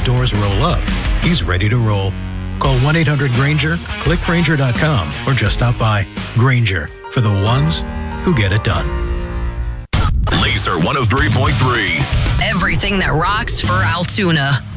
doors roll up, he's ready to roll. Call 1-800-GRANGER, click Grainger.com, or just stop by. Grainger, for the ones who get it done. Laser 103.3. Everything that rocks for Altoona.